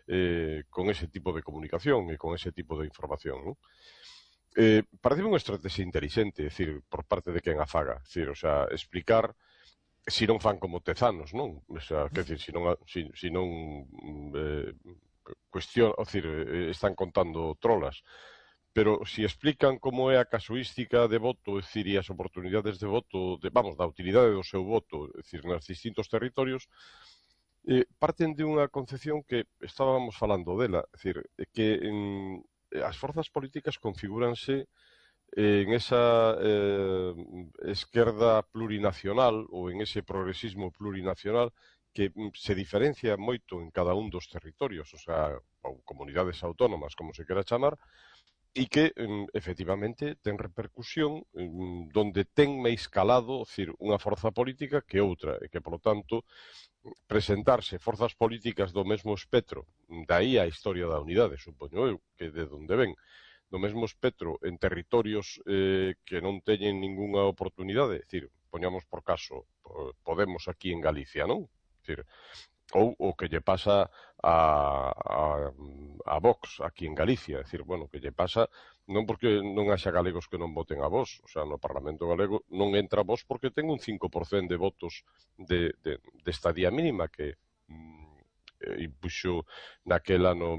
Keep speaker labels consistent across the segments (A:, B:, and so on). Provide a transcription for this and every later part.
A: con ese tipo de comunicación e con ese tipo de información, non? Parece unha estrategia inteligente, decir, por parte de quen a faga, decir, o sea, explicar si non fan como Tezanos, non? O sea, quer dizer, si non cuestión, o decir, están contando trolas, pero si explican como é a casuística de voto, é dicir, e as oportunidades de voto, vamos, da utilidade do seu voto, é dicir, nos distintos territorios, parten de unha concepción que estábamos falando dela, é dicir, que as forzas políticas configúranse en esa esquerda plurinacional ou en ese progresismo plurinacional que se diferencia moito en cada un dos territorios, o sea, ou comunidades autónomas, como se quera chamar, e que, efectivamente, ten repercusión donde ten máis calado, decir, unha forza política que outra, e que, polo tanto, presentarse forzas políticas do mesmo espectro, daí a historia da unidade, supoño eu, que de onde ven, do mesmo espectro en territorios que non teñen ningunha oportunidade, é dicir, poñamos por caso Podemos aquí en Galicia, non? É dicir, ou o que lle pasa a Vox aquí en Galicia, é dicir, bueno, que lle pasa non porque non haxa galegos que non voten a Vox, o sea, no Parlamento galego non entra a Vox porque ten un 5% de votos de estadía mínima que impuxo naquel ano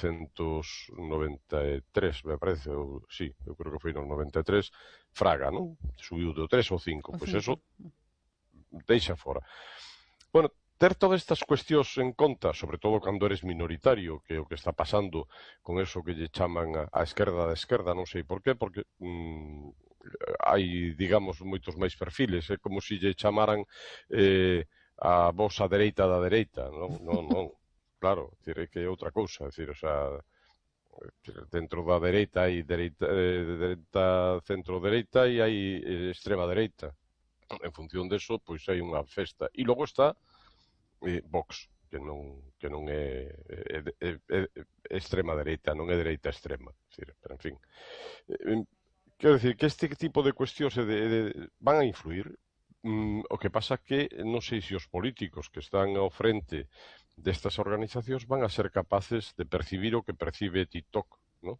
A: 1993, me parece, ou sí, eu creo que foi no 93, Fraga, non? Subiu do 3 ao 5,
B: O
A: pois
B: 5.
A: eso deixa fora. Bueno, ter todas estas cuestións en conta, sobre todo cando eres minoritario, que é o que está pasando con eso que lle chaman a esquerda da esquerda, non sei por qué, porque hai, digamos, moitos máis perfiles, é como se lle chamaran a vos a dereita da dereita, non, non, non, claro, é que é outra cousa, é dicir, o sea, dentro da dereita hai dereita centro-dereita e hai extrema dereita. En función deso, pois hai unha festa. E logo está Vox, que non é extrema dereita, non é dereita extrema, pero en fin. Quero dicir que este tipo de cuestións van a influir. O que pasa que non sei se os políticos que están ao frente destas organizacións van a ser capaces de percibir o que percibe TikTok, non?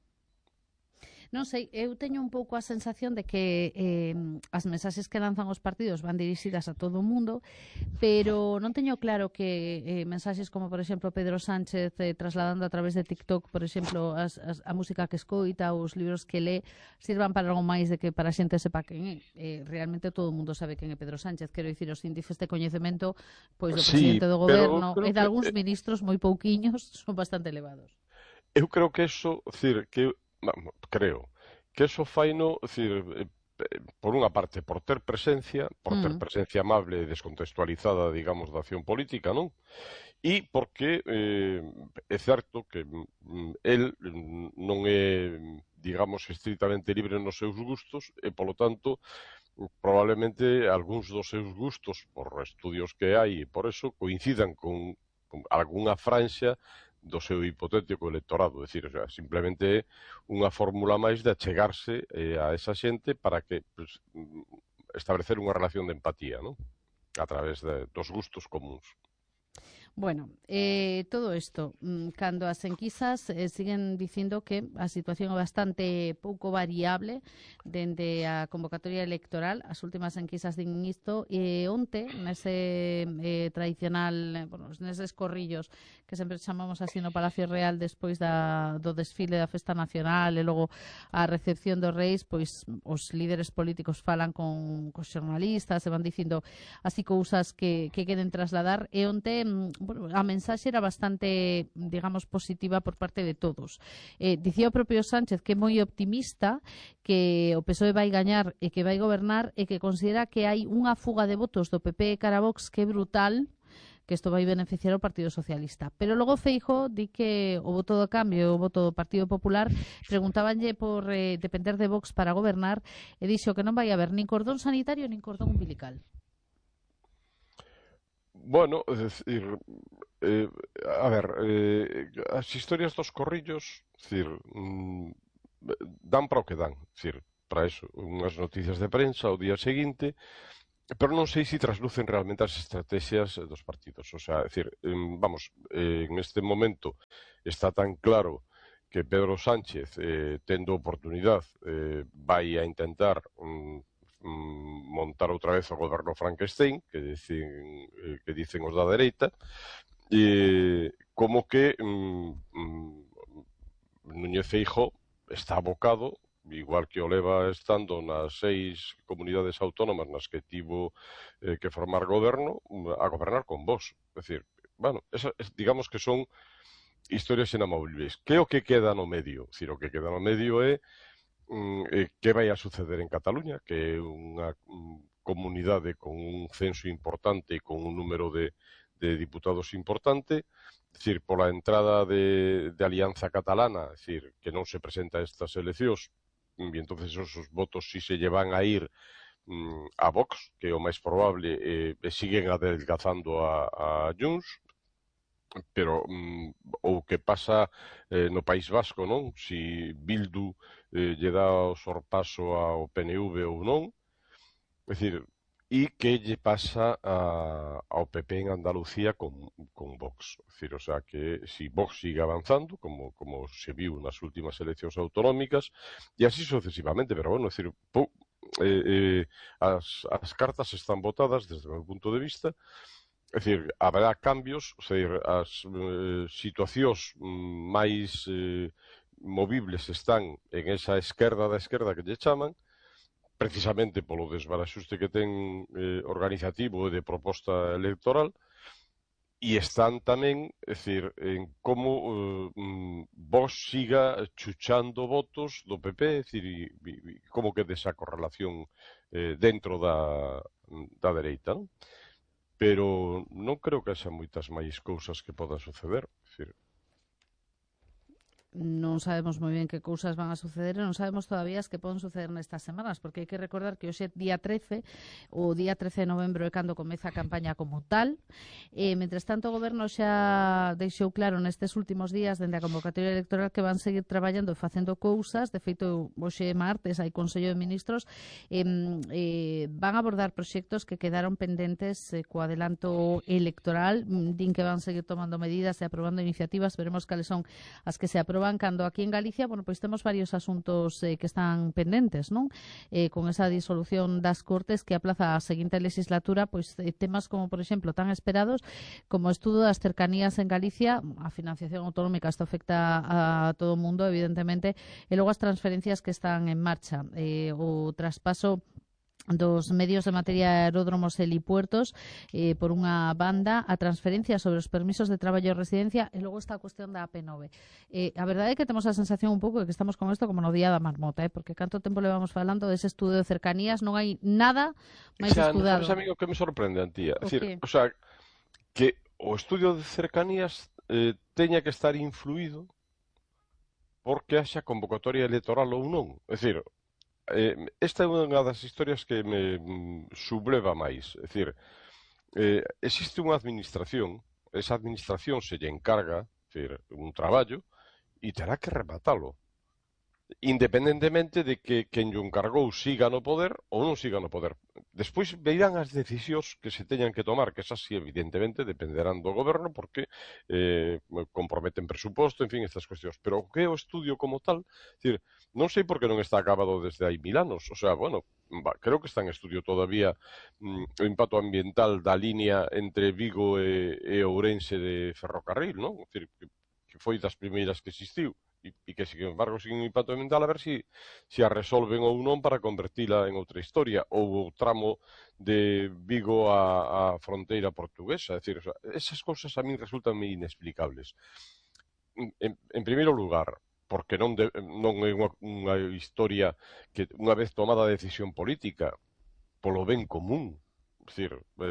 B: Non sei, eu teño un pouco a sensación de que as mensaxes que lanzan os partidos van dirixidas a todo o mundo, pero non teño claro que mensaxes como, por exemplo, Pedro Sánchez trasladando a través de TikTok, por exemplo, a música que escoita, os libros que lee, sirvan para algo máis de que para a xente sepa quen é. Realmente todo o mundo sabe quen é Pedro Sánchez, quero dicir, os índices de coñecemento pois do
A: Sí,
B: presidente do
A: pero
B: goberno e
A: creo
B: de
A: que
B: algúns ministros moi pouquiños son bastante elevados.
A: eu creo que eso, decir, creo que eso faino, decir, por unha parte, por ter presencia amable e descontextualizada, digamos, da acción política, non? E porque é certo que el non é, digamos, estritamente libre nos seus gustos e, polo tanto, probablemente algúns dos seus gustos, por estudios que hai e por eso, coincidan con algunha franxa do seu hipotético electorado, é dicir, o sea, simplemente é unha fórmula máis de achegarse a esa xente para que pues, establecer unha relación de empatía, non? A través dos gustos comuns.
B: Bueno, todo isto, cando as enquisas siguen dicindo que a situación é bastante pouco variable dende a convocatoria electoral, as últimas enquisas din isto, e onte, nese tradicional, bueno, neses corrillos que sempre chamamos así no Palacio Real despois do desfile da Festa Nacional e logo a recepción dos reis, pois os líderes políticos falan cos xornalistas e van dicindo así cousas que queren trasladar, e onte bueno, a mensaxe era bastante, digamos, positiva por parte de todos. Dicía o propio Sánchez que é moi optimista, que o PSOE vai gañar e que vai gobernar e que considera que hai unha fuga de votos do PP e Carabox que é brutal, que isto vai beneficiar ao Partido Socialista. Pero logo Feijóo di que o voto do cambio, o voto do Partido Popular, preguntábanlle por depender de Vox para gobernar e dixo que non vai haber nin cordón sanitario nin cordón umbilical.
A: Bueno, es decir, a ver, as historias dos corrillos, decir, dan para o que dan, decir, para eso, unhas noticias de prensa ao día seguinte, pero non sei se traslucen realmente as estrategias dos partidos. O sea, é dicir, vamos, en este momento está tan claro que Pedro Sánchez, tendo oportunidade, vai a intentar montar outra vez o goberno Frankenstein, que dicen os da dereita, como que Núñez Feijóo está abocado, igual que o leva estando nas 6 comunidades autónomas nas que tivo que formar goberno, a gobernar con vos. É dicir, bueno, digamos que son historias inamovibles. Que é o que queda no medio? É dicir, o que queda no medio é que vai a suceder en Cataluña, que é unha comunidade con un censo importante e con un número de diputados importante, decir, pola entrada de Alianza Catalana, decir, que non se presenta a estas eleccións, e entonces esos votos si se llevan a ir a Vox, que é o máis probable, e siguen adelgazando a Junts, pero o que pasa no País Vasco, non? Si Bildu lle dá o sorpaso ao PNV ou non, é dicir, e que lle pasa ao PP en Andalucía con Vox. É dicir, o sea, que si Vox sigue avanzando, como se viu nas últimas eleccións autonómicas, e así sucesivamente, pero bueno, é dicir, as cartas están votadas desde o meu punto de vista. É dicir, haberá cambios, é dicir, as situacións máis movibles están en esa esquerda da esquerda que lle chaman, precisamente polo desbaraxuste que ten organizativo e de proposta electoral, e están tamén, é dicir, en como Vox siga chuchando votos do PP, é dicir, e como que desa correlación dentro da dereita, non? Pero non creo que haxa moitas máis cousas que podan suceder, é dicir,
B: non sabemos moi ben que cousas van a suceder e non sabemos todavía as que poden suceder nestas semanas, porque hai que recordar que hoxe é día 13, o día 13 de novembro é cando comeza a campaña como tal. Mentres tanto, o Goberno xa deixou claro nestes últimos días, dende a convocatoria electoral, que van seguir traballando e facendo cousas. De feito, hoxe martes hai Consello de Ministros, van a abordar proxectos que quedaron pendentes co adelanto electoral. Din que van seguir tomando medidas e aprobando iniciativas, veremos cales son as que se aproban cando aquí en Galicia, bueno, pois temos varios asuntos que están pendentes, non? Con esa disolución das Cortes que aplaza a seguinte legislatura, pois temas como, por exemplo, tan esperados como o estudo das cercanías en Galicia, a financiación autonómica, isto afecta a todo o mundo, evidentemente, e logo as transferencias que están en marcha, o traspaso dos medios de materia de aeródromos e helipuertos, por unha banda, a transferencia sobre os permisos de traballo e residencia, e logo está a cuestión da AP9. A verdade é que temos a sensación un pouco de que estamos con isto como no día da marmota, porque canto tempo levamos falando dese estudo de cercanías, non hai nada máis estudado.
A: Sabes a mí o que me sorprende, Antía? É dicir,
B: qué?
A: o sea, que o estudio de cercanías teña que estar influído porque haxa convocatoria electoral ou non. É dicir, esta é unha das historias que me subleva máis. É dicir, existe unha administración, esa administración se lle encarga, é dicir, un traballo, e terá que rematalo. Independentemente de que quen lle encargou siga no poder ou non siga no poder. Despois veirán as decisións que se teñan que tomar, que esas evidentemente dependerán do goberno porque comprometen presuposto, en fin, estas cuestións. Pero o que é o estudio como tal, decir, non sei por que non está acabado desde hai 1000 anos. O sea, bueno, creo que está en estudio todavía o impacto ambiental da línea entre Vigo e Ourense de ferrocarril, non? É dicir, que foi das primeiras que existiu. E que, sin embargo, sin un impacto ambiental, a ver si a resolven ou non para convertila en outra historia, ou o tramo de Vigo a fronteira portuguesa. É dicir, o sea, esas cousas a min resultan moi inexplicables. En primeiro lugar, porque non é unha historia que, unha vez tomada a decisión política, polo ben común, é dicir,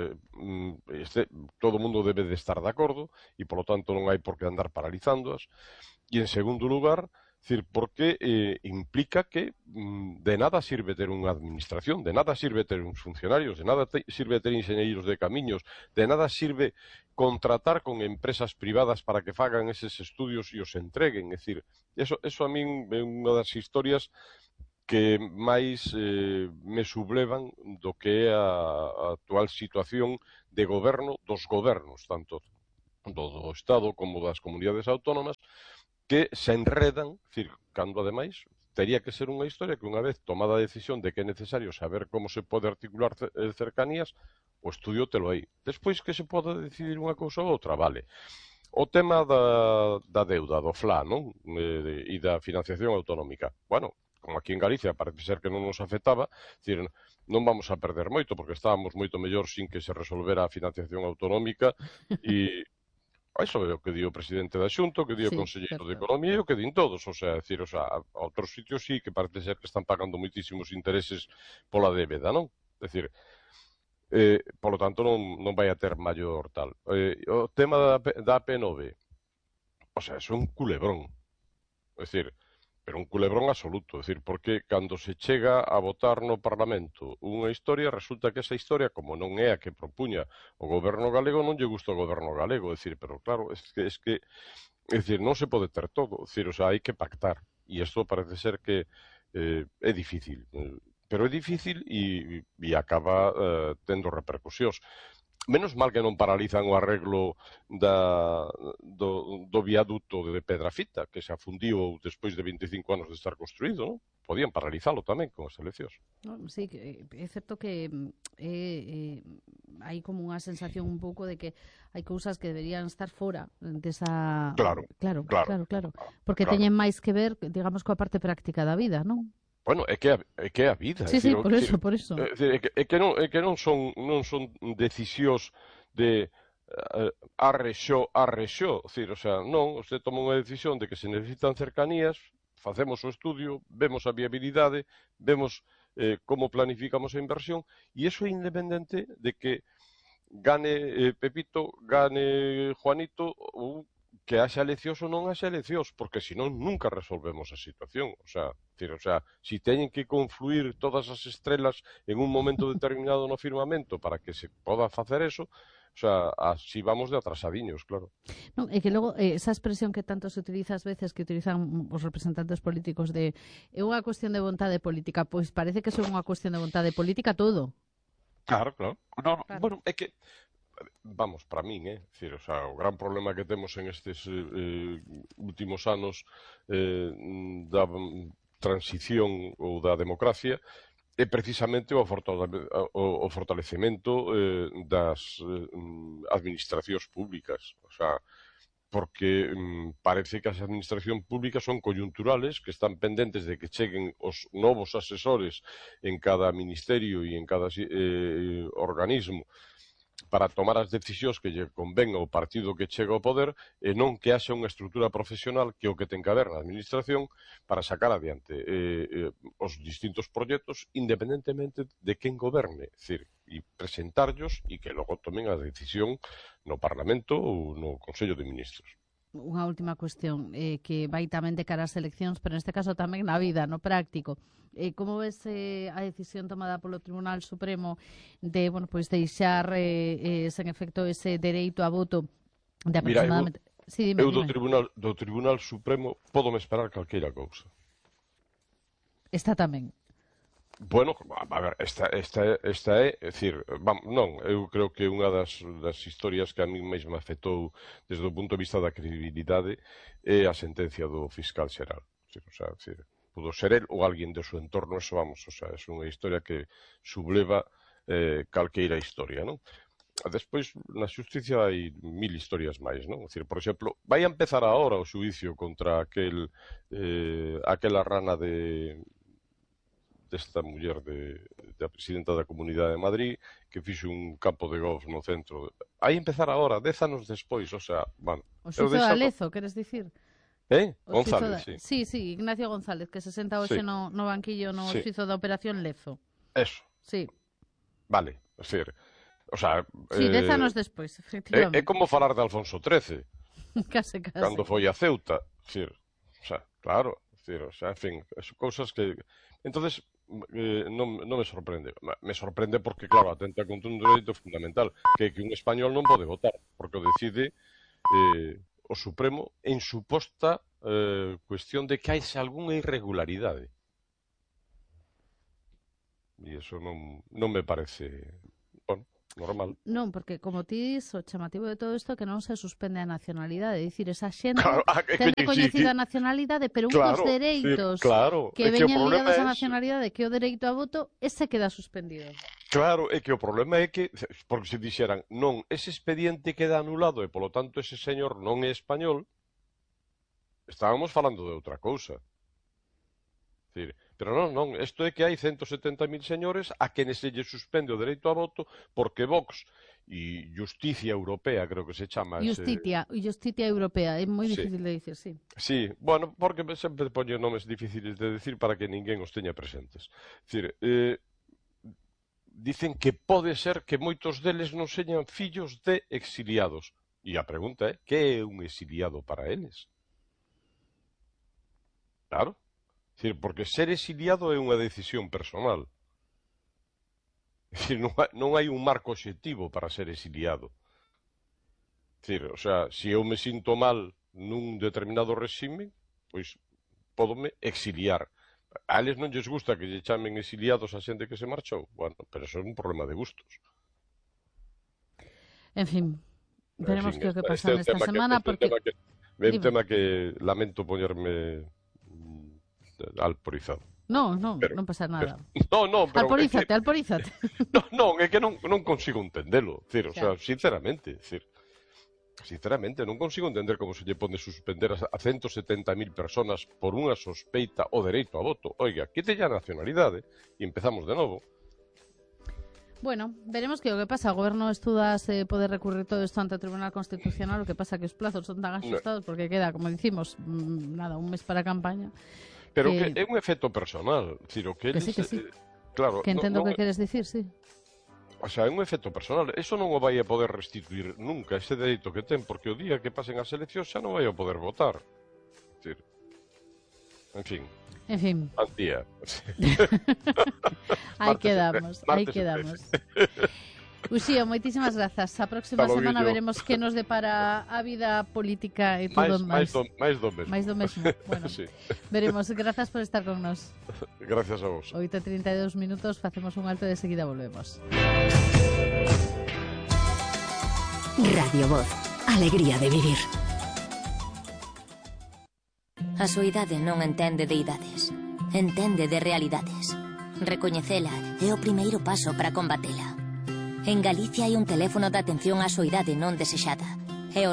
A: todo o mundo debe de estar de acordo e, polo tanto, non hai por que andar paralizándoas. E, en segundo lugar, decir, porque implica que de nada sirve ter unha administración, de nada sirve ter uns funcionarios, de nada sirve ter enxeñeiros de camiños, de nada sirve contratar con empresas privadas para que fagan eses estudios e os entreguen. É dicir, eso a min é unha das historias que máis me sublevan do que é a actual situación de goberno dos gobernos, tanto do Estado como das comunidades autónomas, que se enredan, dicir, cando ademais tería que ser unha historia que unha vez tomada a decisión de que é necesario saber como se pode articular cercanías, o estudio telo aí. Despois que se pode decidir unha cousa ou outra, vale. O tema da deuda, do FLA, non? E da financiación autonómica. Bueno, como aquí en Galicia parece ser que non nos afectaba, dicir, non vamos a perder moito, porque estábamos moito mellor sin que se resolvera a financiación autonómica e iso é o que di o presidente da Xunta, o que di o
B: Sí,
A: conselleiro de
B: certo.
A: Economía e o que din todos, o sea, decir, o sea, a outros sitios sí que parece ser que están pagando moitísimos intereses pola débeda, non? Decir, polo tanto non vai a ter maior tal. O tema da AP9, o sea, é un culebrón. É dicir, pero un culebrón absoluto, é dicir, porque cando se chega a votar no Parlamento unha historia, resulta que esa historia, como non é a que propuña o goberno galego, non lle gusta o goberno galego, é dicir, pero claro, é dicir, non se pode ter todo, é dicir, o sea, hai que pactar, e isto parece ser que é difícil, pero é difícil e acaba tendo repercusións. Menos mal que non paralizan o arreglo do viaduto de Pedrafita, que se afundiu despois de 25 anos de estar construído, non? Podían paralizalo tamén con as eleccións.
B: No, sí, é certo que hai como unha sensación un pouco de que hai cousas que deberían estar fora desa...
A: Claro,
B: Claro,
A: claro,
B: claro, claro. Porque
A: claro.
B: teñen máis que ver, digamos, coa parte práctica da vida, non?
A: Bueno, é que é a vida,
B: Sí, sí, por
A: é
B: eso, por eso.
A: que non son decisións de arrexó, o sea, non, você toma unha decisión de que se necesitan cercanías, facemos o estudio, vemos a viabilidade, vemos como planificamos a inversión, e iso é independente de que gane Pepito, gane Juanito ou que haxa eleccións ou non haxa eleccións, porque senón nunca resolvemos a situación. O sea, si teñen que confluir todas as estrelas en un momento determinado no firmamento para que se poda facer eso, o sea, así vamos de atrasadiños, claro.
B: Non, é que logo esa expresión que tanto se utiliza ás veces que utilizan os representantes políticos de é unha cuestión de vontade política, pois parece que son unha cuestión de vontade política todo.
A: Claro, claro. No,
B: Claro.
A: bueno, é que vamos, para min, decir, o sea, o gran problema que temos en estes últimos anos da transición ou da democracia é precisamente o fortalecemento das administracións públicas. O sea, porque parece que as administracións públicas son coyunturales, que están pendentes de que cheguen os novos asesores en cada ministerio e en cada organismo para tomar as decisións que lle convén ao partido que chega ao poder e non que haxa unha estrutura profesional que o que ten que haber na administración para sacar adiante os distintos proxectos independentemente de quen goberne, é dicir, e presentarlos e que logo tomen a decisión no Parlamento ou no Consello de Ministros.
B: Unha última cuestión que vai tamén de cara ás eleccións, pero neste caso tamén na vida, no práctico. Como ves a decisión tomada polo Tribunal Supremo de, bueno, pois deixar sen efecto ese dereito a voto de
A: Mira,
B: aproximadamente... Sí, dime,
A: eu
B: dime.
A: do Tribunal Supremo pódome esperar calqueira cousa.
B: Está tamén.
A: Bueno, a ver, esta é dicir, non, eu creo que unha das historias que a mí máis me afectou desde o punto de vista da credibilidade é a sentencia do fiscal xeral. O sea, dicir, pudo ser el ou alguén do seu entorno, eso vamos, o sea, é unha historia que subleva calqueira historia, non? Despois, na xusticia hai mil historias máis, non? Dicir, por exemplo, vai a empezar agora o xuicio contra aquela rana desta muller da presidenta da Comunidade de Madrid que fixo un campo de golf no centro. Aí empezar agora, 10 anos despois, o sea, bueno,
B: O
A: eu
B: xuizo da
A: deixaba...
B: Lezo, queres dicir? O xuizo
A: González,
B: da...
A: sí.
B: Sí, sí, Ignacio González, que se senta
A: Sí,
B: hoxe no banquillo no
A: sí,
B: xuizo da Operación Lezo.
A: eso,
B: Sí,
A: vale, é dicir, o sea,
B: sí, 10 anos despois,
A: é
B: efectivamente.
A: como falar de Alfonso XIII,
B: Case, case.
A: cando foi a Ceuta, é dicir, o sea, claro, é dicir, o sea, en fin, son cousas que... Entonces, non me sorprende. Me sorprende porque, claro, atenta contra un dereito fundamental, que un español non pode votar, porque o decide o Supremo en suposta cuestión de que hai algunha irregularidade. E iso non me parece, bueno, normal.
B: Non, porque como ti dis, o chamativo de todo isto é que non se suspende a nacionalidade. É dicir, esa xente
A: Claro,
B: ten recoñecida a nacionalidade, pero
A: claro,
B: cos dereitos
A: claro,
B: que
A: é que o
B: veñen
A: problema
B: ligados á
A: é
B: nacionalidade, que é o dereito a voto, ese queda suspendido.
A: claro, é que o problema é que, porque se dixeran, non, ese expediente queda anulado e, polo tanto, ese señor non é español, estábamos falando de outra cousa. Pero non, isto é que hai 170.000 señores a quenes se lle suspende o dereito a voto porque Vox e Justicia Europea, creo que se chama.
B: Justicia Europea, é moi
A: Sí.
B: difícil de dicir, sí.
A: Sí, bueno, porque sempre poño nomes difíciles de decir para que ninguén os teña presentes. Dicen que pode ser que moitos deles non señan fillos de exiliados. E a pregunta é, que é un exiliado para eles? Claro. Porque ser exiliado é unha decisión personal. Non hai un marco obxectivo para ser exiliado. O sea, se eu me sinto mal nun determinado réxime, pois pódome exiliar. A eles non lles gusta que lle chamen exiliados a xente que se marchou. Bueno, pero eso é un problema de gustos.
B: En fin, veremos que o que pasa nesta semana, porque...
A: É un tema que lamento poñerme alporizado.
B: Non pasa nada.
A: Non, pero...
B: Alporízate.
A: Non, é que non consigo entendelo. O sea, sinceramente, non consigo entender como se lle pode suspender a 170.000 personas por unha sospeita o dereito a voto. Oiga, quítelle a nacionalidade e empezamos de novo.
B: Bueno, veremos que o que pasa. O goberno estuda se pode recurrir todo isto ante o Tribunal Constitucional. O que pasa que os plazos son tan asustados porque queda, como dicimos, un mes para a campaña.
A: Pero que é un efecto personal.
B: Que sí.
A: Claro,
B: que entendo o que queres dicir, sí.
A: O sea, é un efecto personal. Eso non o vai a poder restituir nunca, ese dereito que ten, porque o día que pasen as eleccións xa non vai a poder votar. En fin. Antía.
B: Aí quedamos. Uxío, moitísimas grazas. A próxima semana veremos que nos depara a vida política e todo máis.
A: Mais do mesmo.
B: Mais do mesmo. Bueno, sí. Veremos. Grazas por estar con nos.
A: Gracias a vos.
B: 8:32 minutos, facemos un alto e de seguida volvemos.
C: Radio Voz. Alegría de vivir.
D: A súa idade non entende de idades. Entende de realidades. Recoñecela é o primeiro paso para combatela. En Galicia hai un teléfono de atención á soidade non desexada. É o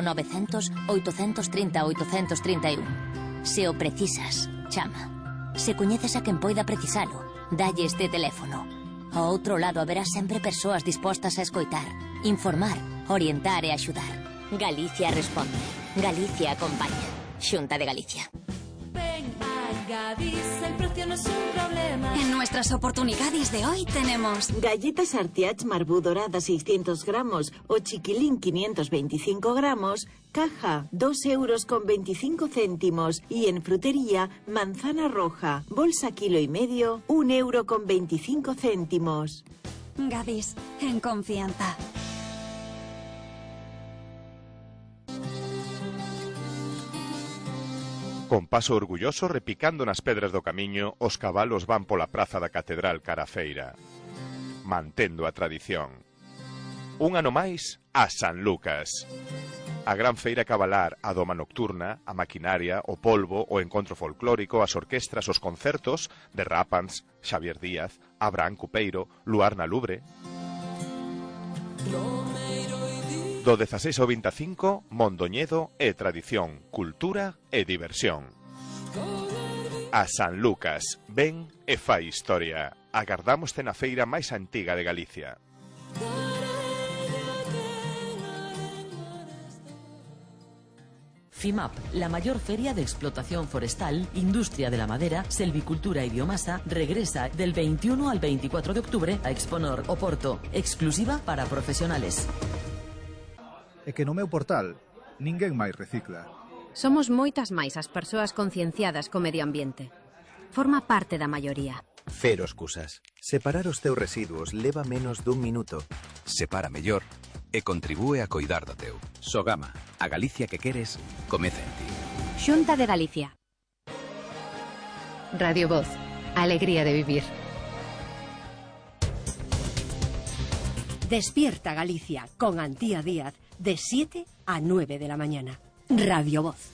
D: 900-830-831. Se o precisas, chama. Se coñeces a quen poida precisalo, dalle este teléfono. Ao outro lado haberá sempre persoas dispostas a escoitar, informar, orientar e axudar. Galicia responde. Galicia acompaña. Xunta de Galicia.
E: Gadis, el precio no es un problema.
C: En nuestras oportunidades de hoy tenemos
F: galletas Artiach Marbú dorada 600 gramos o chiquilín 525 gramos, caja 2,25 €. Y en frutería, manzana roja, bolsa 1,5 kg, 1,25 €.
C: Gadis, en confianza.
G: Con paso orgulloso repicando nas pedras do camiño, os cabalos van pola praza da Catedral cara a feira, mantendo a tradición. Un ano máis a San Lucas. A gran feira cabalar, a doma nocturna, a maquinaria, o polvo, o encontro folclórico, as orquestras, os concertos de Rápans, Xavier Díaz, Abraham Cupeiro, Luar na Lubre. Do 16 ao 25, Mondoñedo e tradición, cultura e diversión. A San Lucas, ven e fai historia. Agardámoste na feira máis antiga de Galicia.
H: FIMAP, la mayor feria de explotación forestal, industria de la madera, selvicultura y biomasa, regresa del 21 al 24 de octubre a Exponor, Oporto, exclusiva para profesionales.
I: É que no meu portal ninguén máis recicla.
J: Somos moitas máis as persoas concienciadas co medio ambiente. Forma parte da maioría.
K: Cero excusas. Separar os teus residuos leva menos dun minuto. Separa mellor e contribúe a coidar do teu. Sogama, a Galicia que queres, comeza en ti.
J: Xunta de Galicia.
C: Radio Voz. Alegría de vivir.
L: Despierta Galicia con Antía Díaz de 7 a 9 de la mañana. Radio Voz.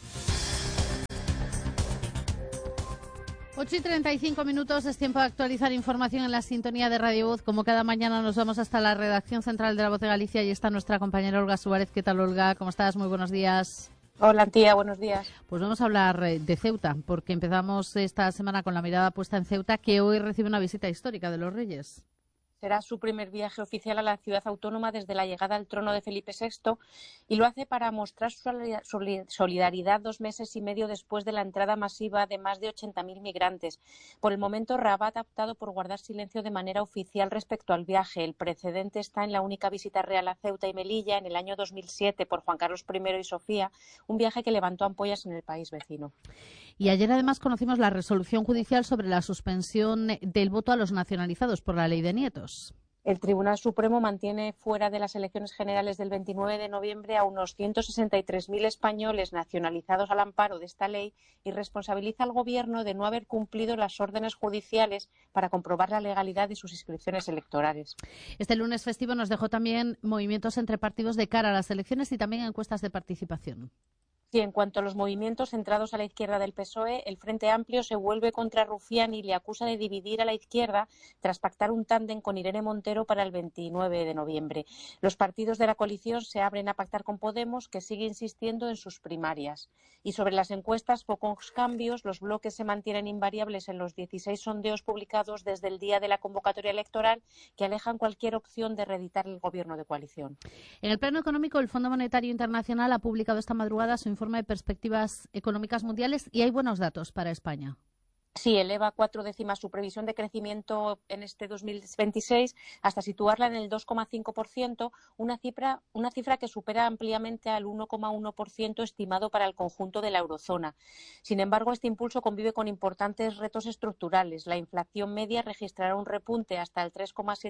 B: 8:35, es tiempo de actualizar información en la sintonía de Radio Voz. Como cada mañana nos vamos hasta la redacción central de La Voz de Galicia y está nuestra compañera Olga Suárez. ¿Qué tal, Olga? ¿Cómo estás? Muy buenos días.
M: Hola, Antía, buenos días.
B: Pues vamos a hablar de Ceuta, porque empezamos esta semana con la mirada puesta en Ceuta, que hoy recibe una visita histórica de los Reyes.
M: Será su primer viaje oficial a la ciudad autónoma desde la llegada al trono de Felipe VI y lo hace para mostrar su solidaridad 2 meses y medio después de la entrada masiva de más de 80.000 migrantes. Por el momento, Rabat ha optado por guardar silencio de manera oficial respecto al viaje. El precedente está en la única visita real a Ceuta y Melilla en el año 2007 por Juan Carlos I y Sofía, un viaje que levantó ampollas en el país vecino.
B: Y ayer además conocimos la resolución judicial sobre la suspensión del voto a los nacionalizados por la ley de nietos.
M: El Tribunal Supremo mantiene fuera de las elecciones generales del 29 de noviembre a unos 163.000 españoles nacionalizados al amparo de esta ley y responsabiliza al Gobierno de no haber cumplido las órdenes judiciales para comprobar la legalidad de sus inscripciones electorales.
B: Este lunes festivo nos dejó también movimientos entre partidos de cara a las elecciones y también encuestas de participación.
M: Sí, en cuanto a los movimientos centrados a la izquierda del PSOE, el Frente Amplio se vuelve contra Rufián y le acusa de dividir a la izquierda tras pactar un tándem con Irene Montero para el 29 de noviembre. Los partidos de la coalición se abren a pactar con Podemos, que sigue insistiendo en sus primarias. Y sobre las encuestas, pocos cambios. Los bloques se mantienen invariables en los 16 sondeos publicados desde el día de la convocatoria electoral, que alejan cualquier opción de reeditar el gobierno de coalición.
B: En el plano económico, el Fondo Monetario Internacional ha publicado esta madrugada su informe de perspectivas económicas mundiales y hay buenos datos para España.
M: Sí, eleva 4 décimas su previsión de crecimiento en este 2026 hasta situarla en el 2,5%, una cifra que supera ampliamente al 1,1% estimado para el conjunto de la eurozona. Sin embargo, este impulso convive con importantes retos estructurales. La inflación media registrará un repunte hasta el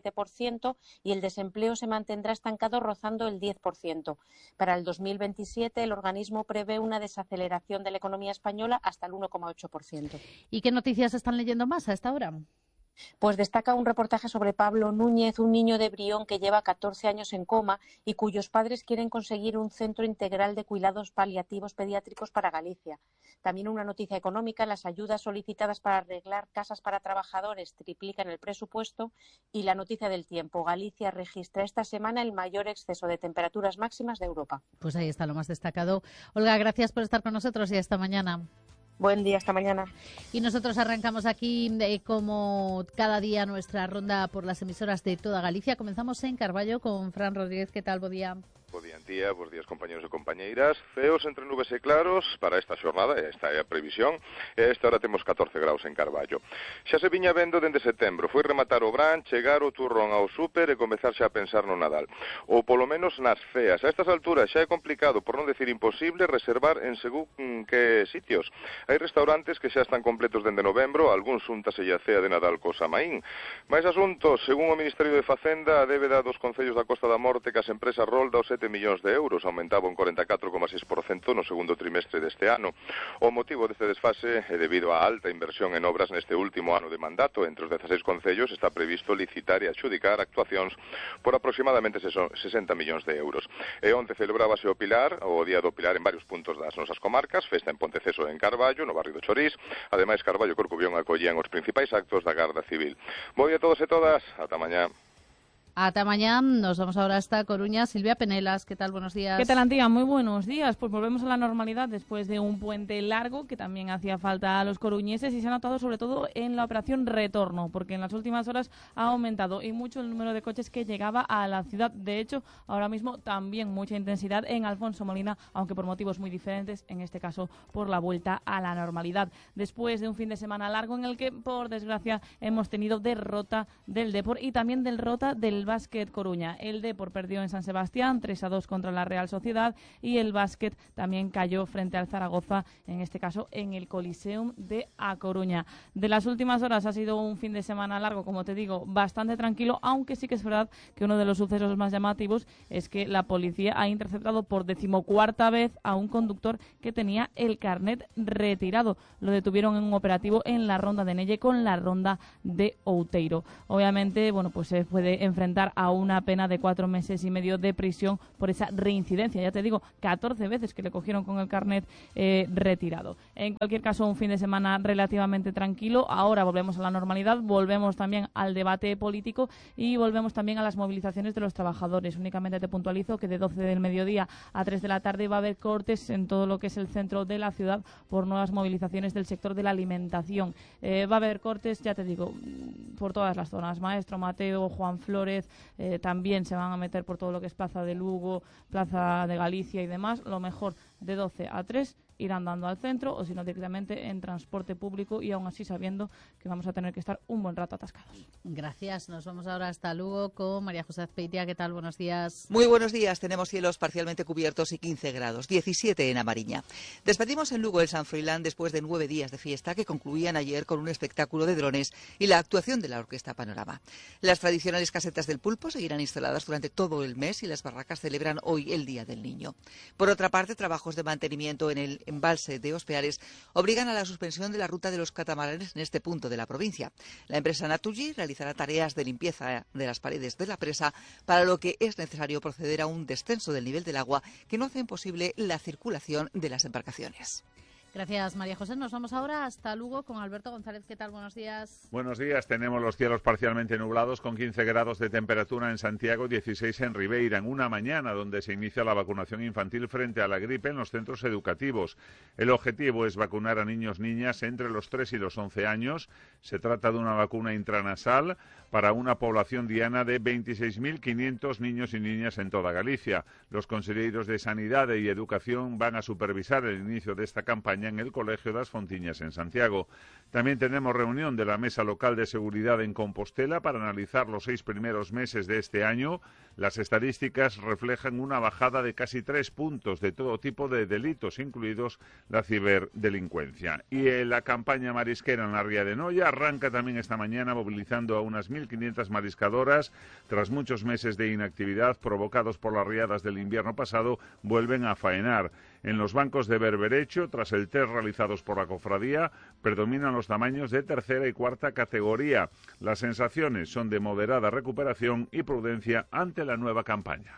M: 3,7% y el desempleo se mantendrá estancado rozando el 10%. Para el 2027, el organismo prevé una desaceleración de la economía española hasta el 1,8%.
B: ¿Y qué noticias están leyendo más a esta hora?
M: Pues destaca un reportaje sobre Pablo Núñez, un niño de Brión que lleva 14 años en coma y cuyos padres quieren conseguir un centro integral de cuidados paliativos pediátricos para Galicia. También una noticia económica: las ayudas solicitadas para arreglar casas para trabajadores triplican el presupuesto. Y la noticia del tiempo: Galicia registra esta semana el mayor exceso de temperaturas máximas de Europa.
B: Pues ahí está lo más destacado. Olga, gracias por estar con nosotros y hasta mañana.
M: Buen día, hasta mañana.
B: Y nosotros arrancamos aquí, como cada día, nuestra ronda por las emisoras de toda Galicia. Comenzamos en Carballo con Fran Rodríguez. ¿Qué tal? Buen día.
N: Bo día, Antía, bos días, compañeros e compañeiras. Ceos entre nubes e claros para esta xornada, esta é a previsión, e a esta hora temos 14 graus en Carballo. Xa se viña vendo dende setembro, foi rematar o brán, chegar o turrón ao súper e comezar xa a pensar no Nadal. Ou polo menos nas feas. A estas alturas xa é complicado, por non decir imposible, reservar en según que sitios. Hai restaurantes que xa están completos dende novembro, algúns xuntase a cea de Nadal co Samaín. Mais asuntos, según o Ministerio de Facenda, a débeda dos concellos da Costa da Morte que as empresas rolda os 7 millóns de euros, aumentaba un 44,6% no segundo trimestre deste ano. O motivo deste desfase é debido á alta inversión en obras neste último ano de mandato. Entre os 16 concellos está previsto licitar e adxudicar actuacións por aproximadamente 60 millóns de euros. E onte celebrábase o Pilar, o Día do Pilar en varios puntos das nosas comarcas, festa en Ponteceso e en Carballo, no barrio do Chorís. Ademais, Carballo e Corcubión acollían os principais actos da Garda Civil. Bo día a todos e todas, ata mañá.
B: Hasta mañana, nos vamos ahora hasta Coruña. Silvia Penelas, ¿qué tal? Buenos días.
O: ¿Qué tal, Antía? Muy buenos días. Pues volvemos a la normalidad después de un puente largo que también hacía falta a los coruñeses y se ha notado sobre todo en la operación retorno, porque en las últimas horas ha aumentado y mucho el número de coches que llegaba a la ciudad. De hecho, ahora mismo también mucha intensidad en Alfonso Molina, aunque por motivos muy diferentes, en este caso por la vuelta a la normalidad. Después de un fin de semana largo en el que, por desgracia, hemos tenido derrota del Depor y también derrota del Básquet Coruña. El Depor perdió en San Sebastián 3-2 contra la Real Sociedad y el Básquet también cayó frente al Zaragoza, en este caso en el Coliseum de A Coruña. De las últimas horas ha sido un fin de semana largo, como te digo, bastante tranquilo, aunque sí que es verdad que uno de los sucesos más llamativos es que la policía ha interceptado por 14ª vez a un conductor que tenía el carnet retirado. Lo detuvieron en un operativo en la ronda de Nelle con la ronda de Outeiro. Obviamente, bueno, pues se puede enfrentar enfrentar a una pena de 4 meses y medio de prisión por esa reincidencia. Ya te digo, 14 veces que le cogieron con el carnet retirado. En cualquier caso, un fin de semana relativamente tranquilo. Ahora volvemos a la normalidad, volvemos también al debate político y volvemos también a las movilizaciones de los trabajadores. Únicamente te puntualizo que de 12 del mediodía a 3 de la tarde va a haber cortes en todo lo que es el centro de la ciudad por nuevas movilizaciones del sector de la alimentación. Va a haber cortes, ya te digo, por todas las zonas. Maestro, Mateo, Juan Flórez, también se van a meter por todo lo que es Plaza de Lugo, Plaza de Galicia y demás. Lo mejor, de 12 a 3 ir andando al centro o si no directamente en transporte público y aún así sabiendo que vamos a tener que estar un buen rato atascados.
B: Gracias. Nos vamos ahora hasta Lugo con María José Azpeitia. ¿Qué tal? Buenos días.
P: Muy buenos días. Tenemos cielos parcialmente cubiertos y 15 grados, 17 en A Mariña. Despedimos en Lugo el San Froilán después de 9 días de fiesta que concluían ayer con un espectáculo de drones y la actuación de la Orquesta Panorama. Las tradicionales casetas del pulpo seguirán instaladas durante todo el mes y las barracas celebran hoy el Día del Niño. Por otra parte, trabajos de mantenimiento en el embalse de Ospeares obligan a la suspensión de la ruta de los catamaranes en este punto de la provincia. La empresa Naturgy realizará tareas de limpieza de las paredes de la presa, para lo que es necesario proceder a un descenso del nivel del agua que no hace imposible la circulación de las embarcaciones.
B: Gracias, María José. Nos vamos ahora hasta Lugo con Alberto González. ¿Qué tal? Buenos días.
Q: Buenos días. Tenemos los cielos parcialmente nublados con 15 grados de temperatura en Santiago, 16 en Ribeira, en una mañana donde se inicia la vacunación infantil frente a la gripe en los centros educativos. El objetivo es vacunar a niños, niñas entre los 3 y los 11 años. Se trata de una vacuna intranasal para una población diana de 26.500 niños y niñas en toda Galicia. Los consejeros de Sanidad y Educación van a supervisar el inicio de esta campaña en el Colegio das Fontiñas en Santiago. También tenemos reunión de la Mesa Local de Seguridad en Compostela para analizar los 6 primeros meses de este año. Las estadísticas reflejan una bajada de casi 3 puntos de todo tipo de delitos, incluidos la ciberdelincuencia. Y la campaña marisquera en la Ría de Noia arranca también esta mañana movilizando a unas 1.500 mariscadoras. Tras muchos meses de inactividad provocados por las riadas del invierno pasado, vuelven a faenar. En los bancos de berberecho, tras el test realizados por la cofradía, predominan los tamaños de tercera y cuarta categoría. Las sensaciones son de moderada recuperación y prudencia ante la nueva campaña.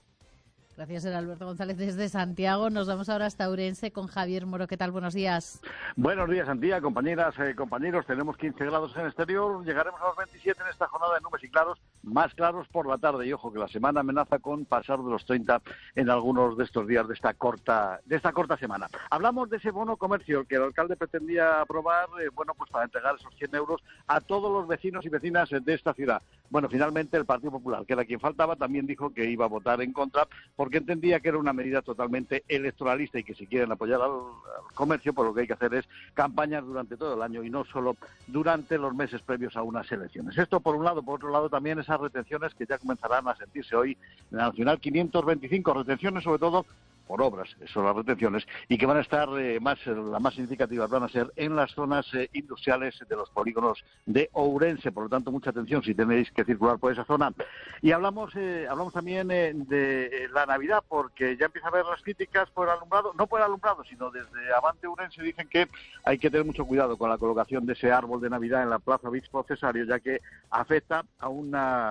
B: Gracias, Alberto González desde Santiago. Nos vamos ahora hasta Ourense con Javier Moro. ¿Qué tal? Buenos días.
R: Buenos días, Antía, compañeras, compañeros. Tenemos 15 grados en el exterior. Llegaremos a los 27 en esta jornada de nubes y claros, más claros por la tarde. Y ojo, que la semana amenaza con pasar de los 30 en algunos de estos días de esta corta semana. Hablamos de ese bono comercio que el alcalde pretendía aprobar, pues para entregar esos 100 euros a todos los vecinos y vecinas de esta ciudad. Bueno, finalmente el Partido Popular, que era quien faltaba, también dijo que iba a votar en contra, porque entendía que era una medida totalmente electoralista y que si quieren apoyar al comercio, pues lo que hay que hacer es campañas durante todo el año y no solo durante los meses previos a unas elecciones. Esto por un lado. Por otro lado, también esas retenciones que ya comenzarán a sentirse hoy en la Nacional 525, retenciones sobre todo por obras, eso son las retenciones, y que van a estar las más significativas van a ser en las zonas industriales de los polígonos de Ourense. Por lo tanto, mucha atención si tenéis que circular por esa zona. Y hablamos también de la Navidad, porque ya empieza a haber las críticas por el alumbrado, no por el alumbrado, sino desde Avante Ourense dicen que hay que tener mucho cuidado con la colocación de ese árbol de Navidad en la Plaza Obispo Cesario, ya que afecta a una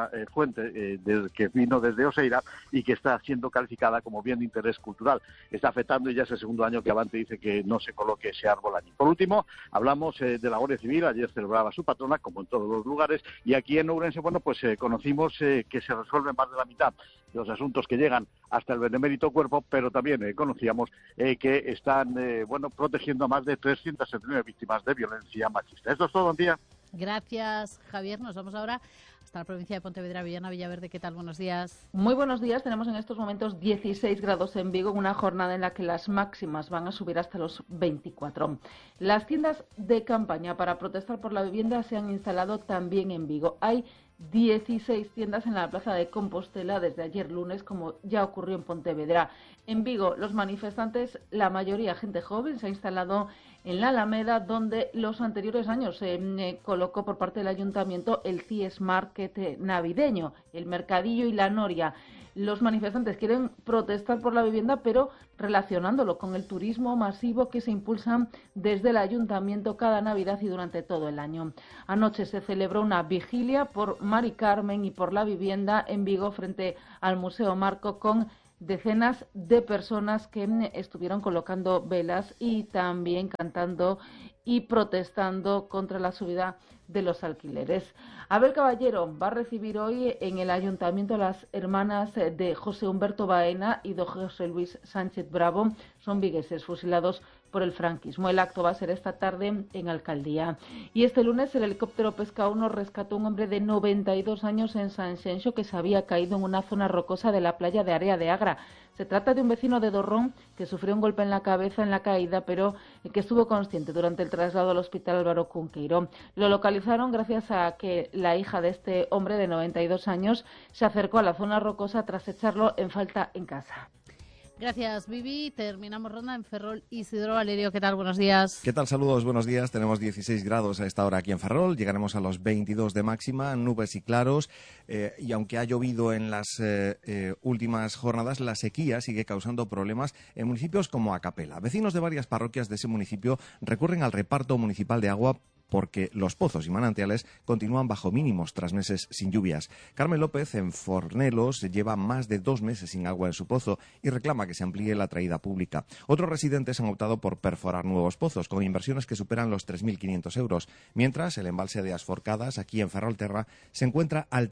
R: fuente que vino desde Oseira y que está siendo calificada como bien de interés cultural. Está afectando y ya es el segundo año que Avante dice que no se coloque ese árbol allí. Por último, hablamos de la Guardia Civil. Ayer celebraba su patrona, como en todos los lugares, y aquí en Ourense, conocimos que se resuelven más de la mitad de los asuntos que llegan hasta el benemérito cuerpo, pero también conocíamos que están protegiendo a más de 379 víctimas de violencia machista. Esto es todo, un día.
B: Gracias, Javier. Nos vamos ahora hasta la provincia de Pontevedra, Villena Villaverde. ¿Qué tal? Buenos días.
S: Muy buenos días. Tenemos en estos momentos 16 grados en Vigo, una jornada en la que las máximas van a subir hasta los 24. Las tiendas de campaña para protestar por la vivienda se han instalado también en Vigo. Hay 16 tiendas en la plaza de Compostela desde ayer lunes, como ya ocurrió en Pontevedra. En Vigo, los manifestantes, la mayoría gente joven, se ha instalado en la Alameda, donde los anteriores años se colocó por parte del ayuntamiento el CIES Market navideño, el mercadillo y la noria. Los manifestantes quieren protestar por la vivienda, pero relacionándolo con el turismo masivo que se impulsa desde el ayuntamiento cada Navidad y durante todo el año. Anoche se celebró una vigilia por Mari Carmen y por la vivienda en Vigo frente al Museo Marco con decenas de personas que estuvieron colocando velas y también cantando y protestando contra la subida de los alquileres. Abel Caballero va a recibir hoy en el ayuntamiento a las hermanas de José Humberto Baena y de José Luis Sánchez Bravo, son vigueses fusilados por el franquismo. El acto va a ser esta tarde en Alcaldía. Y este lunes el helicóptero Pesca 1 rescató a un hombre de 92 años en Sanxenxo que se había caído en una zona rocosa de la playa de Area de Agra. Se trata de un vecino de Dorrón que sufrió un golpe en la cabeza en la caída, pero que estuvo consciente durante el traslado al hospital Álvaro Cunqueiro. Lo localizaron gracias a que la hija de este hombre de 92 años se acercó a la zona rocosa tras echarlo en falta en casa.
B: Gracias, Vivi. Terminamos ronda en Ferrol. Isidro Valerio, ¿qué tal? Buenos días.
T: ¿Qué tal? Saludos, buenos días. Tenemos 16 grados a esta hora aquí en Ferrol. Llegaremos a los 22 de máxima, nubes y claros. Y aunque ha llovido en las últimas jornadas, la sequía sigue causando problemas en municipios como Acapela. Vecinos de varias parroquias de ese municipio recurren al reparto municipal de agua porque los pozos y manantiales continúan bajo mínimos tras meses sin lluvias. Carmen López, en Fornelos, lleva más de 2 meses sin agua en su pozo y reclama que se amplíe la traída pública. Otros residentes han optado por perforar nuevos pozos, con inversiones que superan los 3.500 euros, mientras el embalse de Asforcadas, aquí en Ferrolterra, se encuentra al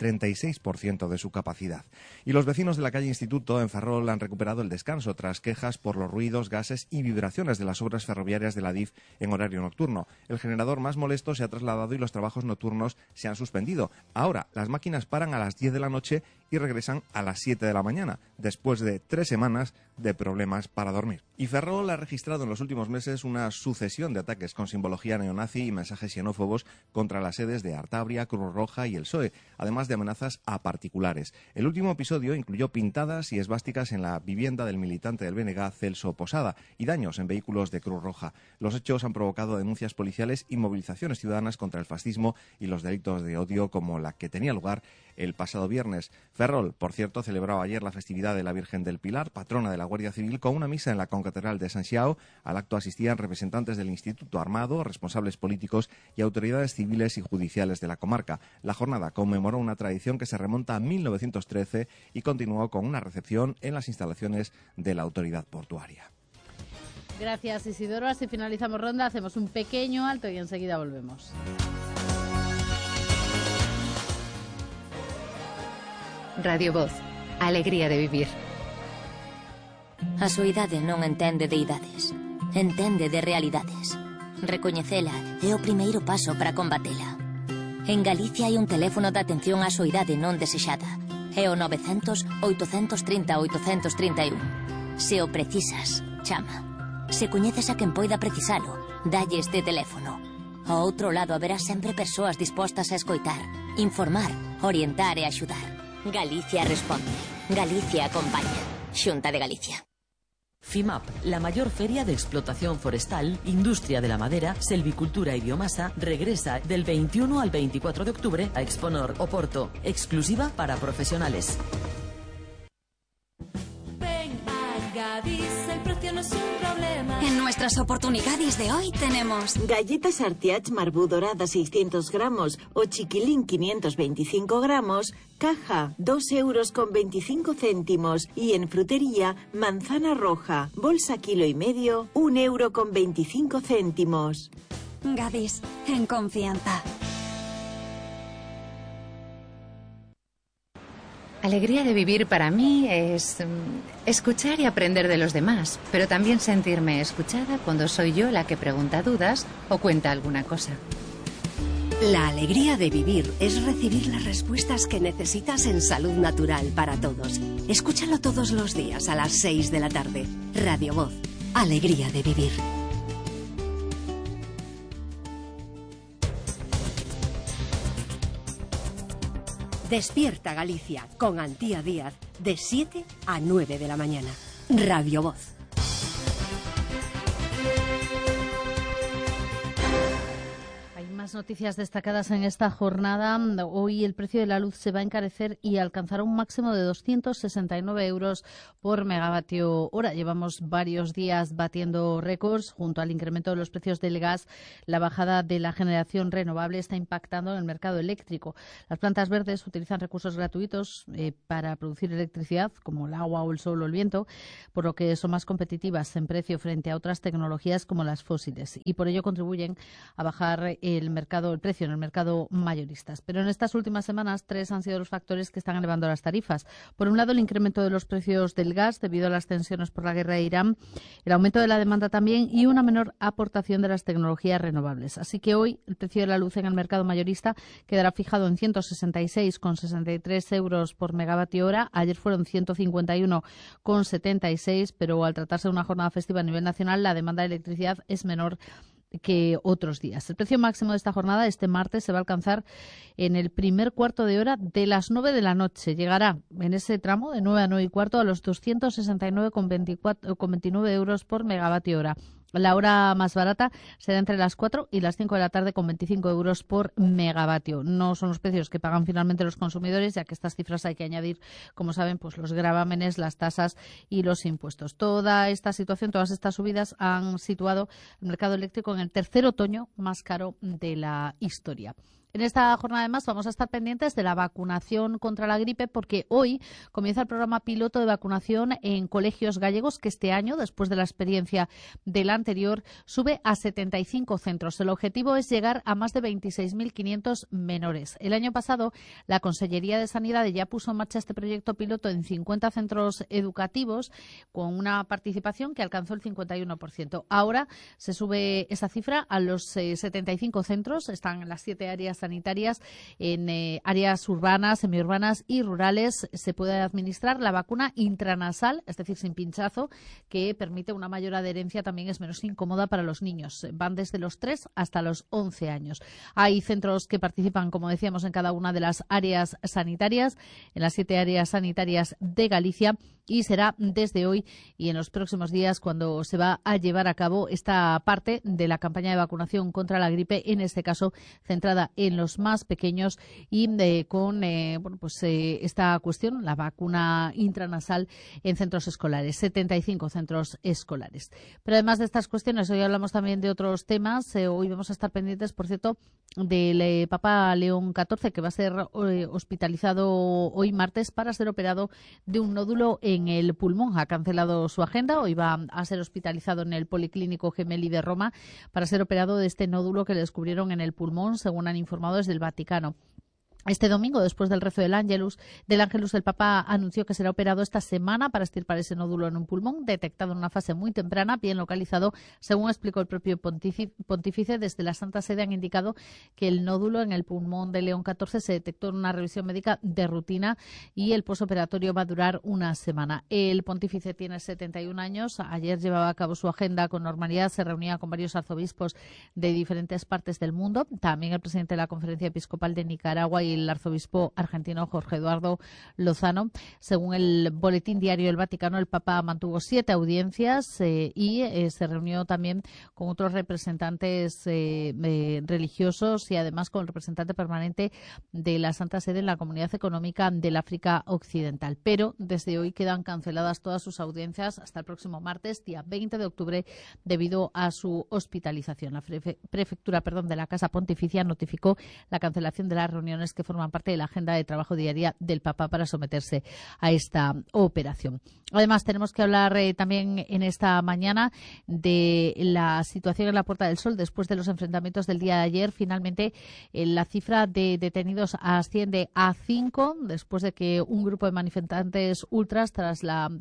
T: 36% de su capacidad. Y los vecinos de la calle Instituto, en Ferrol, han recuperado el descanso tras quejas por los ruidos, gases y vibraciones de las obras ferroviarias de la DIF en horario nocturno. El generador más molesto se ha trasladado y los trabajos nocturnos se han suspendido. Ahora, las máquinas paran a las 10 de la noche y regresan a las 7 de la mañana, después de 3 semanas de problemas para dormir. Y Ferrol ha registrado en los últimos meses una sucesión de ataques con simbología neonazi y mensajes xenófobos contra las sedes de Artabria, Cruz Roja y el PSOE, además de amenazas a particulares. El último episodio incluyó pintadas y esvásticas en la vivienda del militante del BNG, Celso Posada, y daños en vehículos de Cruz Roja. Los hechos han provocado denuncias policiales y movilizaciones ciudadanas contra el fascismo y los delitos de odio, como la que tenía lugar el pasado viernes. Ferrol, por cierto, celebraba ayer la festividad de la Virgen del Pilar, patrona de la Guardia Civil, con una misa en la concatedral de San Xiao. Al acto asistían representantes del Instituto Armado, responsables políticos y autoridades civiles y judiciales de la comarca. La jornada conmemoró una tradición que se remonta a 1913 y continuó con una recepción en las instalaciones de la autoridad portuaria.
B: Gracias, Isidoro. Así finalizamos ronda, hacemos un pequeño alto y enseguida volvemos.
U: Radio Voz, alegría de vivir.
D: A súa idade non entende de idades, entende de realidades. Recoñecela é o primeiro paso para combatela. En Galicia hai un teléfono de atención á súa idade non desexada. É o 900-830-831. Se o precisas, chama. Se coñeces a quen poida precisalo, dalle este teléfono. Ao outro lado haberá sempre persoas dispostas a escoitar, informar, orientar e axudar. Galicia responde. Galicia acompaña. Xunta de Galicia.
H: FIMAP, la mayor feria de explotación forestal, industria de la madera, selvicultura y biomasa, regresa del 21 al 24 de octubre a Exponor, Oporto, exclusiva para profesionales.
E: Ven a Gadis, el precio no es un problema.
C: En nuestras oportunidades de hoy tenemos
F: galletas Artiach Marbú dorada 600 gramos o chiquilín 525 gramos, caja 2,25 €, y en frutería manzana roja, bolsa 1,5 kg, 1,25 €.
C: Gadis, en confianza.
U: Alegría de vivir para mí es escuchar y aprender de los demás, pero también sentirme escuchada cuando soy yo la que pregunta dudas o cuenta alguna cosa.
L: La alegría de vivir es recibir las respuestas que necesitas en Salud Natural para Todos. Escúchalo todos los días a las 6 de la tarde. Radio Voz, alegría de vivir. Despierta Galicia con Antía Díaz de 7 a 9 de la mañana. Radio Voz.
B: Más noticias destacadas en esta jornada. Hoy el precio de la luz se va a encarecer y alcanzará un máximo de 269 euros por megavatio hora. Llevamos varios días batiendo récords. Junto al incremento de los precios del gas, la bajada de la generación renovable está impactando en el mercado eléctrico. Las plantas verdes utilizan recursos gratuitos para producir electricidad, como el agua o el sol o el viento, por lo que son más competitivas en precio frente a otras tecnologías como las fósiles, y por ello contribuyen a bajar el precio en el mercado mayoristas. Pero en estas últimas semanas, 3 han sido los factores que están elevando las tarifas. Por un lado, el incremento de los precios del gas debido a las tensiones por la guerra de Irán, el aumento de la demanda también y una menor aportación de las tecnologías renovables. Así que hoy el precio de la luz en el mercado mayorista quedará fijado en 166,63 euros por megavatio hora. Ayer fueron 151,76, pero al tratarse de una jornada festiva a nivel nacional, la demanda de electricidad es menor que otros días. El precio máximo de esta jornada, este martes, se va a alcanzar en el primer cuarto de hora de las 9 de la noche. Llegará en ese tramo de 9 a 9 y cuarto a los 269,29 euros por megavatio hora. La hora más barata será entre las 4 y las 5 de la tarde con 25 euros por megavatio. No son los precios que pagan finalmente los consumidores, ya que estas cifras hay que añadir, como saben, pues los gravámenes, las tasas y los impuestos. Toda esta situación, todas estas subidas han situado el mercado eléctrico en el tercer otoño más caro de la historia. En esta jornada, además, vamos a estar pendientes de la vacunación contra la gripe, porque hoy comienza el programa piloto de vacunación en colegios gallegos, que este año, después de la experiencia del anterior, sube a 75 centros. El objetivo es llegar a más de 26.500 menores. El año pasado, la Consellería de Sanidad ya puso en marcha este proyecto piloto en 50 centros educativos, con una participación que alcanzó el 51%. Ahora se sube esa cifra a los 75 centros. Están en las 7 áreas sanitarias, en áreas urbanas, semiurbanas y rurales. Se puede administrar la vacuna intranasal, es decir, sin pinchazo, que permite una mayor adherencia, también es menos incómoda para los niños. Van desde los 3 hasta los 11 años. Hay centros que participan, como decíamos, en cada una de las áreas sanitarias, en las 7 áreas sanitarias de Galicia, y será desde hoy y en los próximos días cuando se va a llevar a cabo esta parte de la campaña de vacunación contra la gripe, en este caso centrada en los más pequeños y con esta cuestión, la vacuna intranasal en centros escolares, 75 centros escolares. Pero además de estas cuestiones, hoy hablamos también de otros temas. Hoy vamos a estar pendientes, por cierto, del Papa León XIV, que va a ser hospitalizado hoy martes para ser operado de un nódulo en el pulmón. Ha cancelado su agenda. Hoy va a ser hospitalizado en el Policlínico Gemelli de Roma para ser operado de este nódulo que le descubrieron en el pulmón, según han informado desde el Vaticano. Este domingo, después del rezo del Ángelus, el Papa anunció que será operado esta semana para extirpar ese nódulo en un pulmón, detectado en una fase muy temprana, bien localizado, según explicó el propio pontífice. Desde la Santa Sede han indicado que el nódulo en el pulmón de León XIV se detectó en una revisión médica de rutina y el posoperatorio va a durar una semana. El pontífice tiene 71 años. Ayer llevaba a cabo su agenda con normalidad, se reunía con varios arzobispos de diferentes partes del mundo, también el presidente de la Conferencia Episcopal de Nicaragua y el arzobispo argentino Jorge Eduardo Lozano. Según el boletín diario del Vaticano, el Papa mantuvo 7 audiencias y se reunió también con otros representantes religiosos y además con el representante permanente de la Santa Sede en la Comunidad Económica del África Occidental. Pero desde hoy quedan canceladas todas sus audiencias hasta el próximo martes, día 20 de octubre, debido a su hospitalización. La prefectura de la Casa Pontificia notificó la cancelación de las reuniones que forman parte de la agenda de trabajo diaria del Papa para someterse a esta operación. Además, tenemos que hablar también en esta mañana de la situación en la Puerta del Sol después de los enfrentamientos del día de ayer. Finalmente, la cifra de detenidos asciende a 5 después de que un grupo de manifestantes ultras, tras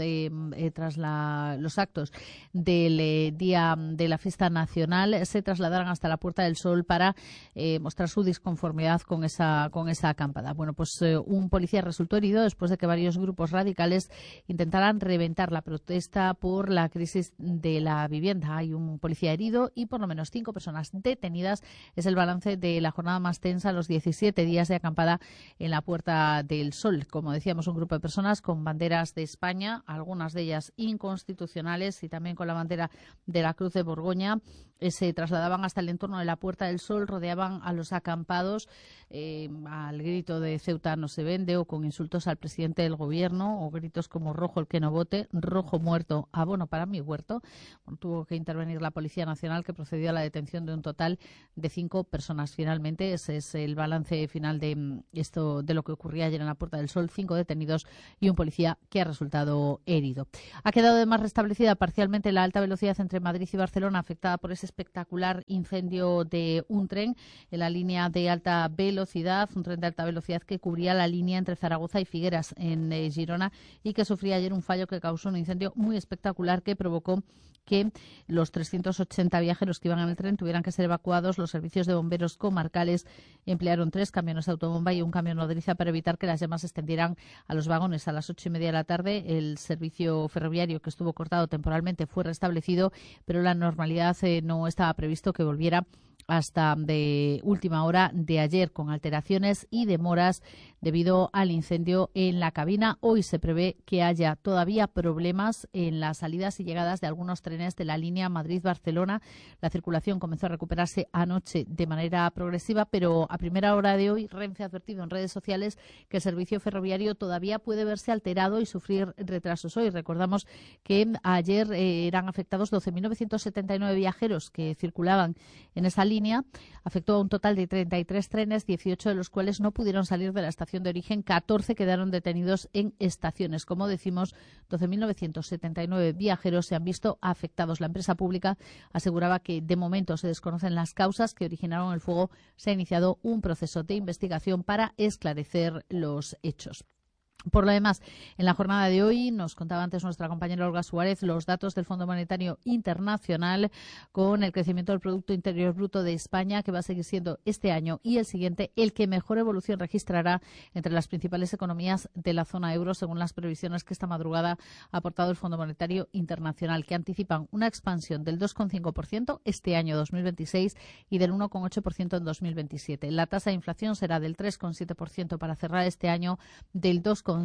B: los actos del día de la fiesta nacional, se trasladaran hasta la Puerta del Sol para mostrar su disconformidad con esa acampada. Bueno, pues un policía resultó herido después de que varios grupos radicales intentaran reventar la protesta por la crisis de la vivienda. Hay un policía herido y por lo menos 5 personas detenidas. Es el balance de la jornada más tensa, los 17 días de acampada en la Puerta del Sol. Como decíamos, un grupo de personas con banderas de España, algunas de ellas inconstitucionales, y también con la bandera de la Cruz de Borgoña, se trasladaban hasta el entorno de la Puerta del Sol, rodeaban a los acampados al grito de Ceuta no se vende, o con insultos al presidente del gobierno, o gritos como rojo el que no vote, rojo muerto, abono para mi huerto. Bueno, tuvo que intervenir la Policía Nacional, que procedió a la detención de un total de 5 personas. Finalmente, ese es el balance final de esto, de lo que ocurría ayer en la Puerta del Sol: 5 detenidos y un policía que ha resultado herido. Ha quedado además restablecida parcialmente la alta velocidad entre Madrid y Barcelona, afectada por ese espectacular incendio de un tren en la línea de alta velocidad, un tren de alta velocidad que cubría la línea entre Zaragoza y Figueras, en Girona, y que sufría ayer un fallo que causó un incendio muy espectacular que provocó que los 380 viajeros que iban en el tren tuvieran que ser evacuados. Los servicios de bomberos comarcales emplearon 3 camiones autobomba y un camión nodriza para evitar que las llamas se extendieran a los vagones. A las 8:30 de la tarde, el servicio ferroviario, que estuvo cortado temporalmente, fue restablecido, pero la normalidad no estaba previsto que volviera hasta de última hora de ayer, con alteraciones y demoras debido al incendio en la cabina. Hoy se prevé que haya todavía problemas en las salidas y llegadas de algunos trenes de la línea Madrid-Barcelona. La circulación comenzó a recuperarse anoche de manera progresiva, pero a primera hora de hoy Renfe ha advertido en redes sociales que el servicio ferroviario todavía puede verse alterado y sufrir retrasos. Hoy recordamos que ayer eran afectados 12.979 viajeros que circulaban en esa línea. Afectó a un total de 33 trenes, 18 de los cuales no pudieron salir de la estación de origen, 14 quedaron detenidos en estaciones. Como decimos, 12.979 viajeros se han visto afectados. La empresa pública aseguraba que de momento se desconocen las causas que originaron el fuego. Se ha iniciado un proceso de investigación para esclarecer los hechos. Por lo demás, en la jornada de hoy, nos contaba antes nuestra compañera Olga Suárez, los datos del Fondo Monetario Internacional con el crecimiento del Producto Interior Bruto de España, que va a seguir siendo este año y el siguiente el que mejor evolución registrará entre las principales economías de la zona euro, según las previsiones que esta madrugada ha aportado el Fondo Monetario Internacional, que anticipan una expansión del 2,5% este año 2026 y del 1,8% en 2027. La tasa de inflación será del 3,7% para cerrar este año, del 2,7%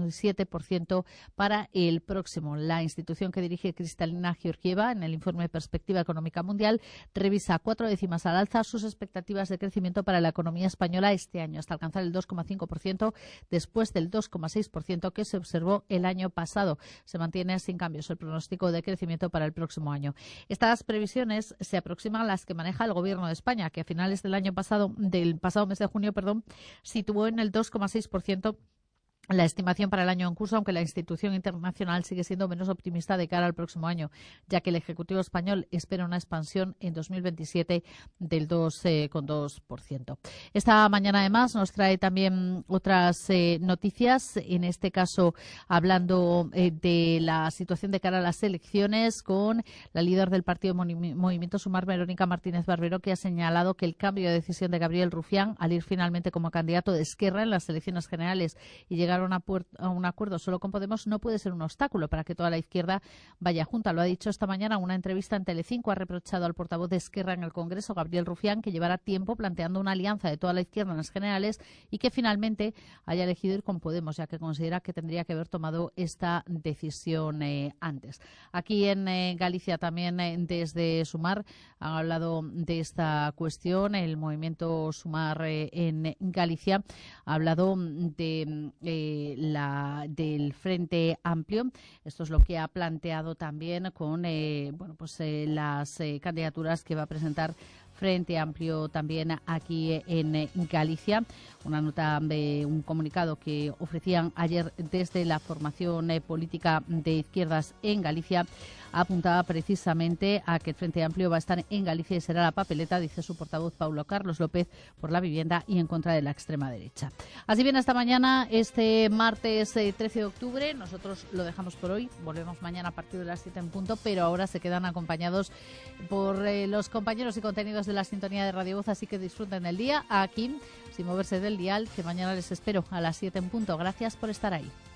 B: para el próximo. La institución que dirige Kristalina Georgieva, en el informe Perspectiva Económica Mundial, revisa 4 décimas al alza sus expectativas de crecimiento para la economía española este año, hasta alcanzar el 2,5% después del 2,6% que se observó el año pasado. Se mantiene sin cambios el pronóstico de crecimiento para el próximo año. Estas previsiones se aproximan a las que maneja el Gobierno de España, que a finales del pasado mes de junio, situó en el 2,6% la estimación para el año en curso, aunque la institución internacional sigue siendo menos optimista de cara al próximo año, ya que el Ejecutivo español espera una expansión en 2027 del 2,2%. Esta mañana, además, nos trae también otras noticias, en este caso hablando de la situación de cara a las elecciones, con la líder del partido Movimiento Sumar, Verónica Martínez Barbero, que ha señalado que el cambio de decisión de Gabriel Rufián al ir finalmente como candidato de Esquerra en las elecciones generales y llegar a un acuerdo solo con Podemos no puede ser un obstáculo para que toda la izquierda vaya junta. Lo ha dicho esta mañana en una entrevista en Telecinco. Ha reprochado al portavoz de Esquerra en el Congreso, Gabriel Rufián, que llevará tiempo planteando una alianza de toda la izquierda en las generales y que finalmente haya elegido ir con Podemos, ya que considera que tendría que haber tomado esta decisión antes. Aquí en Galicia también, desde Sumar, han hablado de esta cuestión. El movimiento Sumar en Galicia ha hablado del Frente Amplio. Esto es lo que ha planteado también con las candidaturas que va a presentar Frente Amplio también aquí en Galicia. Una nota de un comunicado que ofrecían ayer desde la formación política de izquierdas en Galicia apuntaba precisamente a que el Frente Amplio va a estar en Galicia y será la papeleta, dice su portavoz Paulo Carlos López, por la vivienda y en contra de la extrema derecha. Así bien, hasta mañana, este martes 13 de octubre. Nosotros lo dejamos por hoy. Volvemos mañana a partir de las 7 en punto, pero ahora se quedan acompañados por los compañeros y contenidos de la sintonía de Radio Voz, así que disfruten del día aquí, sin moverse del dial, que mañana les espero a las 7 en punto. Gracias por estar ahí.